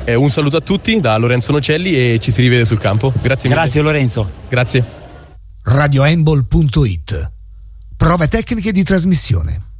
Un saluto a tutti da Lorenzo Nocelli e ci si rivede sul campo. Grazie mille. Grazie Lorenzo. Grazie. radiohandball.it. Prove tecniche di trasmissione.